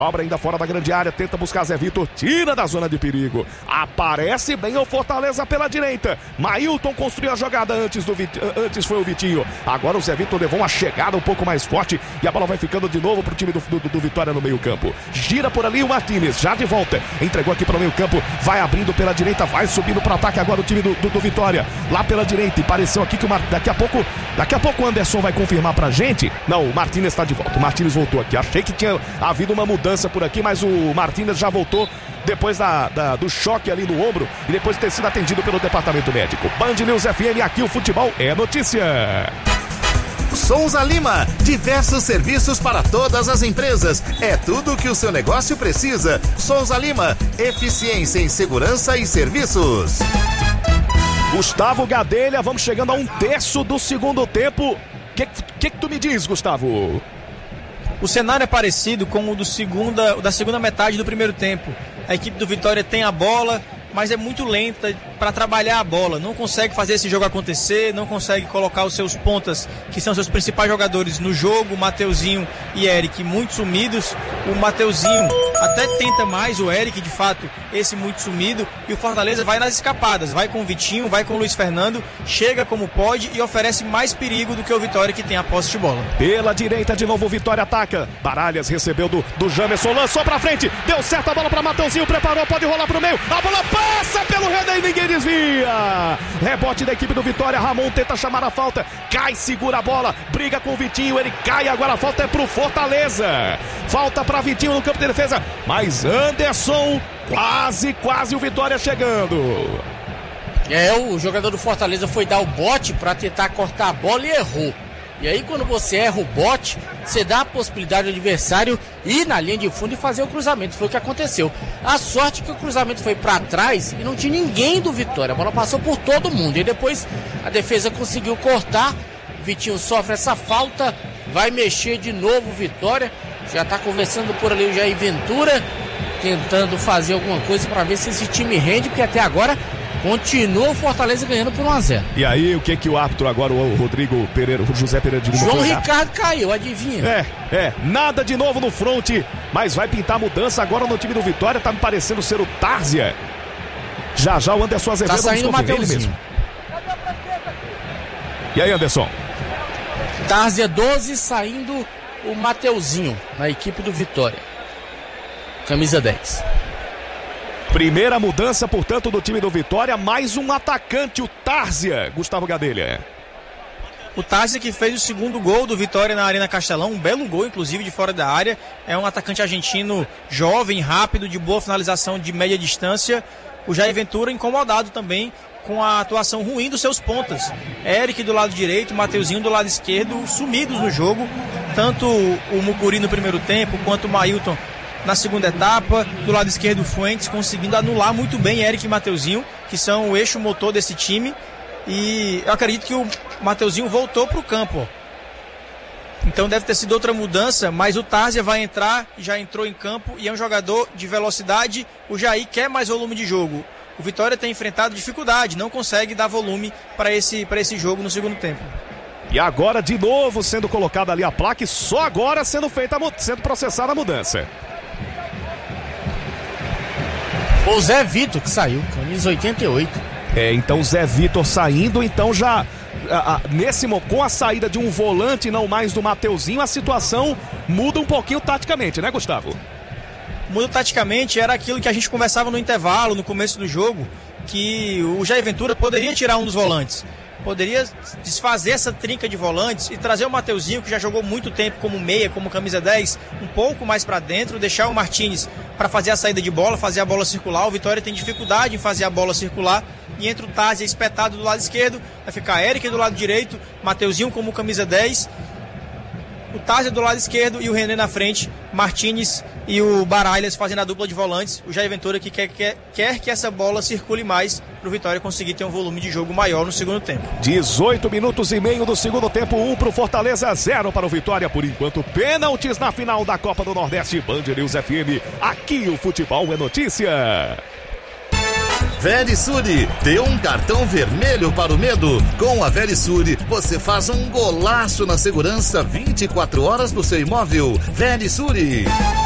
Obra ainda fora da grande área, tenta buscar Zé Vitor, tira da zona de perigo. Aparece bem o Fortaleza pela direita. Mailton construiu a jogada antes foi o Vitinho. Agora o Zé Vitor levou uma chegada um pouco mais forte e a bola vai ficando de novo pro time do Vitória no meio campo. Gira por ali o Martínez, já de volta. Entregou aqui para o meio campo, vai abrindo pela direita, vai subindo para ataque agora o time do Vitória. Lá pela direita e pareceu aqui que daqui a pouco o Anderson vai confirmar pra gente. Não, o Martínez está de volta. O Martínez voltou aqui. Achei que tinha havido uma mudança por aqui, mas o Martínez já voltou depois do choque ali no ombro e depois de ter sido atendido pelo departamento médico. Band News FM, aqui o futebol é notícia. Souza Lima, diversos serviços para todas as empresas. É tudo o que o seu negócio precisa. Souza Lima, eficiência em segurança e serviços. Gustavo Gadelha, vamos chegando a um terço do segundo tempo. O que tu me diz, Gustavo? O cenário é parecido com o da segunda metade do primeiro tempo. A equipe do Vitória tem a bola, mas é muito lenta para trabalhar a bola. Não consegue fazer esse jogo acontecer, não consegue colocar os seus pontas, que são seus principais jogadores, no jogo. Mateuzinho e Eric muito sumidos. O Mateuzinho até tenta mais, o Eric, de fato, esse muito sumido. E o Fortaleza vai nas escapadas, vai com o Vitinho, vai com o Luiz Fernando, chega como pode e oferece mais perigo do que o Vitória, que tem a posse de bola. Pela direita, de novo o Vitória ataca. Baralhas recebeu do Jamerson, lançou pra frente, deu certo a bola pra Mateuzinho, preparou, pode rolar pro meio, a bola passa pelo René e ninguém desvia. Rebote da equipe do Vitória, Ramon tenta chamar a falta, cai, segura a bola, briga com o Vitinho, ele cai, agora a falta é pro Fortaleza. Falta pra Vitinho no campo de defesa, mas Anderson, quase o Vitória chegando. O jogador do Fortaleza foi dar o bote para tentar cortar a bola e errou. E aí quando você erra o bote, você dá a possibilidade do adversário ir na linha de fundo e fazer o cruzamento. Foi o que aconteceu. A sorte é que o cruzamento foi para trás e não tinha ninguém do Vitória. A bola passou por todo mundo. E depois a defesa conseguiu cortar. Vitinho sofre essa falta. Vai mexer de novo o Vitória. Já está conversando por ali o Jair Ventura, tentando fazer alguma coisa para ver se esse time rende, porque até agora continua o Fortaleza ganhando por 1-0. E aí, o que o árbitro agora, o Rodrigo Pereira, o José Pereira de João Ricardo caiu, adivinha? Nada de novo no fronte, mas vai pintar mudança agora no time do Vitória, tá me parecendo ser o Tárzia. Já o Anderson Azevedo. Tá saindo o Mateuzinho. E aí, Anderson? Tárzia 12, saindo o Mateuzinho na equipe do Vitória. Camisa 10. Primeira mudança, portanto, do time do Vitória, mais um atacante, o Tárzia, Gustavo Gadelha. O Tárzia, que fez o segundo gol do Vitória na Arena Castelão, um belo gol, inclusive, de fora da área. É um atacante argentino jovem, rápido, de boa finalização de média distância. O Jair Ventura incomodado também com a atuação ruim dos seus pontas. Eric do lado direito, Mateuzinho do lado esquerdo, sumidos no jogo. Tanto o Mucuri no primeiro tempo, quanto o Mailton na segunda etapa. Do lado esquerdo, Fuentes conseguindo anular muito bem Eric e Mateuzinho, que são o eixo motor desse time. E eu acredito que o Mateuzinho voltou para o campo. Então deve ter sido outra mudança, mas o Tárzia vai entrar, já entrou em campo e é um jogador de velocidade. O Jair quer mais volume de jogo. O Vitória tem enfrentado dificuldade, não consegue dar volume para esse jogo no segundo tempo. E agora de novo sendo colocada ali a placa e só agora sendo processada a mudança. O Zé Vitor que saiu, camisa 88. Então o Zé Vitor saindo, então já com a saída de um volante, não mais do Mateuzinho, a situação muda um pouquinho taticamente, né, Gustavo? Muda taticamente, era aquilo que a gente conversava no intervalo, no começo do jogo, que o Jair Ventura poderia tirar um dos volantes. Poderia desfazer essa trinca de volantes e trazer o Mateuzinho, que já jogou muito tempo como meia, como camisa 10, um pouco mais para dentro, deixar o Martínez para fazer a saída de bola, fazer a bola circular. O Vitória tem dificuldade em fazer a bola circular. E entra o Tárzia espetado do lado esquerdo, vai ficar Eric do lado direito, Mateuzinho como camisa 10, o Tárzia do lado esquerdo e o René na frente, Martínez e o Baralhas fazendo a dupla de volantes. O Jair Ventura que quer que essa bola circule mais para o Vitória conseguir ter um volume de jogo maior no segundo tempo. 18 minutos e meio do segundo tempo, 1 para o Fortaleza, 0 para o Vitória. Por enquanto, pênaltis na final da Copa do Nordeste. Band News FM, aqui o futebol é notícia. Verisure, dê um cartão vermelho para o medo. Com a Verisure, você faz um golaço na segurança 24 horas do seu imóvel. Verisure.